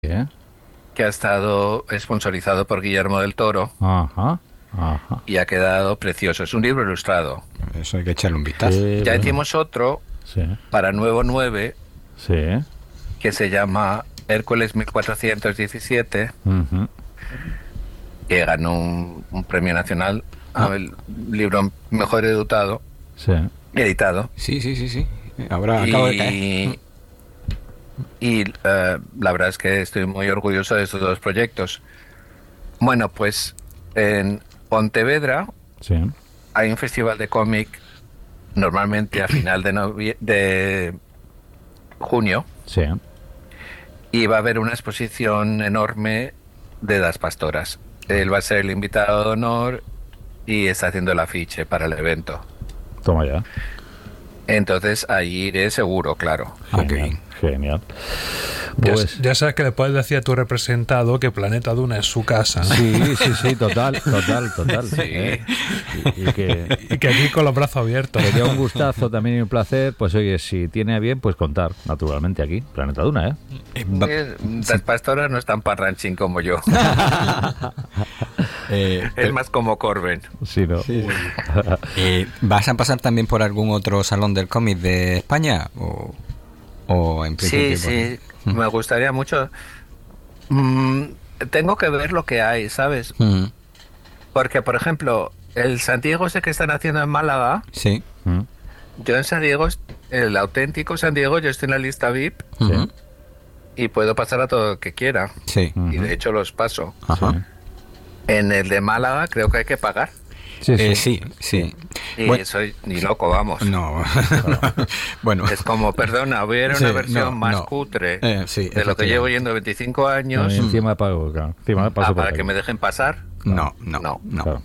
¿Eh? que ha estado sponsorizado por Guillermo del Toro Ajá, ajá. y ha quedado precioso. Es un libro ilustrado. Eso hay que echarle un vistazo. Qué Ya bueno. hicimos otro Sí, para Nuevo 9 sí. que se llama Hércules 1417, Ujú, que ganó un premio nacional al libro mejor sí. editado. Sí. Ahora acabo de caer. Y, la verdad es que estoy muy orgulloso de estos dos proyectos. Bueno, pues en Pontevedra Sí. hay un festival de cómic normalmente a final de junio, Sí. y va a haber una exposición enorme de Das Pastoras. Él va a ser el invitado de honor y está haciendo el afiche para el evento. Toma ya. Entonces ahí iré seguro, claro. Ah, qué Genial, bien. genial. Ya, Pues ya sabes que le puedes decir a tu representado que Planeta Duna es su casa. sí, total. Sí. Y que Y que aquí con los brazos abiertos. sería un gustazo también y un placer, pues oye, si tiene a bien, pues contar, naturalmente aquí, Planeta Duna, ¿eh? Das Pastoras no es tan parranchín como yo. Es más como Corben. Sí, ¿no? ¿Vas a pasar también por algún otro salón del cómic de España? ¿O en principio? Sí, me gustaría mucho. Mm, Tengo que ver lo que hay, ¿sabes? Mm, Porque, por ejemplo, el San Diego ese que están haciendo en Málaga, sí. Mm, yo en San Diego, el auténtico San Diego, yo estoy en la lista VIP Ujú, y puedo pasar a todo lo que quiera. sí. Y de hecho los paso. Ajá. En el de Málaga creo que hay que pagar. Sí, sí. Sí. Y Bueno, soy ni loco, vamos. no. Bueno. Es como, perdona, hubiera Sí, una versión no, más no. cutre Sí, de lo que llevo efectivamente. yendo 25 años Encima pago, claro. Encima paso por para aquí. que me dejen pasar. No. Claro.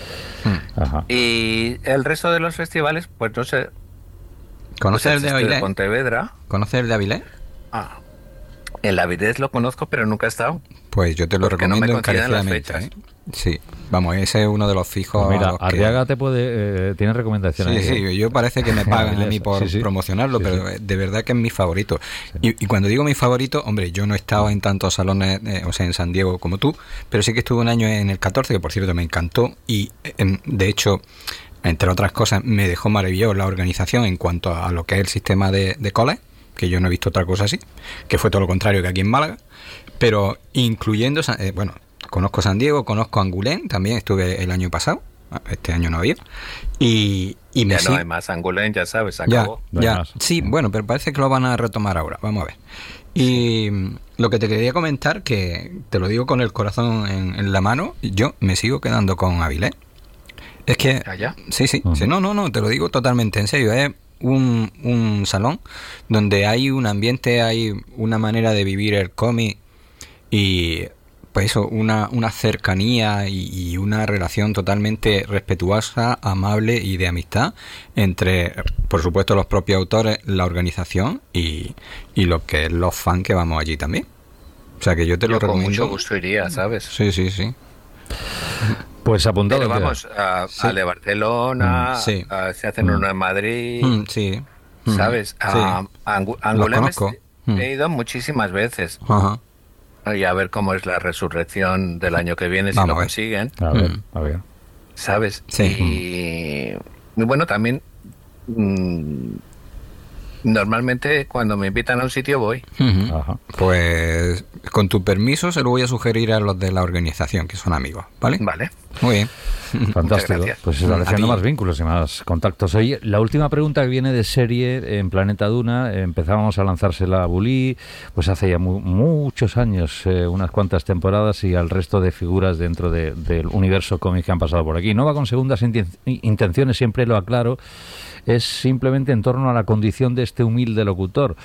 Ajá. Y el resto de los festivales, pues no sé. ¿Conoces el Pues de este Avilés? Pontevedra. ¿Conoces el de Avilés? Ah, el Avidez lo conozco, pero nunca he estado. Pues yo te lo Porque no me recomiendo coinciden las encarecidamente. fechas. Sí, vamos, ese es uno de los fijos. Pues a mira, los que- Arriaga te puede, tiene recomendaciones. Sí, ahí, ¿eh? yo parece que me pagan a mí por Sí, sí. promocionarlo, Sí, pero sí. de verdad que es mi favorito. Y cuando digo mi favorito, hombre, yo no he estado en tantos salones, o sea, en San Diego como tú, pero sí que estuve un año en el 14, que por cierto me encantó, y de hecho, entre otras cosas, me dejó maravilloso la organización en cuanto a lo que es el sistema de coles, que yo no he visto otra cosa así, que fue todo lo contrario que aquí en Málaga, pero incluyendo, bueno, conozco San Diego, conozco Angulén, también estuve el año pasado, este año no había, y me Ya no sí- hay más Angulén, ya sabes, ya, acabó. No hay ya, más. sí, bueno, pero parece que lo van a retomar ahora, vamos a ver. Y lo que te quería comentar, que te lo digo con el corazón en la mano, yo me sigo quedando con Avilés. Es que, ¿Allá? sí, Ujú. no, te lo digo totalmente en serio, es un salón donde hay un ambiente, hay una manera de vivir el cómic y pues eso, una cercanía y una relación totalmente respetuosa, amable y de amistad entre, por supuesto, los propios autores, la organización y lo que es los fans que vamos allí también. O sea que yo te lo Yo con recomiendo. mucho gusto iría, ¿sabes? Sí. Pues apuntado. Pero queda. vamos, Sí. al de Barcelona, Sí. se hacen uno en Madrid, Sí. ¿sabes? A Angulem conozco. he ido muchísimas veces. Ajá. Y a ver cómo es la resurrección del año que viene, si Vamos lo a ver. consiguen, A ver. ¿sabes? Sí. Y bueno, también normalmente cuando me invitan a un sitio voy. Ujú. Ajá. Pues con tu permiso se lo voy a sugerir a los de la organización, que son amigos, ¿vale? Vale. Muy bien. Fantástico. gracias. Pues estableciendo A ti. más vínculos y más contactos. Oye, la última pregunta que viene de serie en Planeta Duna, empezábamos a lanzársela a Bulí, pues hace ya muchos años, unas cuantas temporadas, y al resto de figuras dentro del universo cómic que han pasado por aquí. No va con segundas intenciones, siempre lo aclaro. Es simplemente en torno a la condición de este humilde locutor,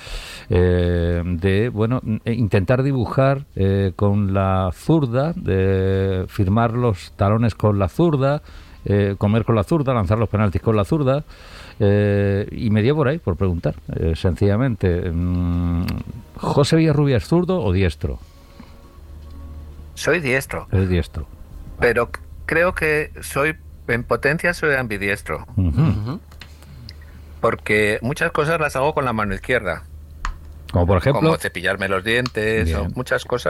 intentar dibujar con la zurda, de firmar los talones con la zurda, comer con la zurda, lanzar los penaltis con la zurda, y me dio por ahí, por preguntar, sencillamente, ¿José Villarrubia es zurdo o diestro? Soy diestro, Es diestro. pero creo que en potencia soy ambidiestro, Ujú. Ujú. porque muchas cosas las hago con la mano izquierda. Como por ejemplo... Como cepillarme los dientes Bien. o muchas cosas.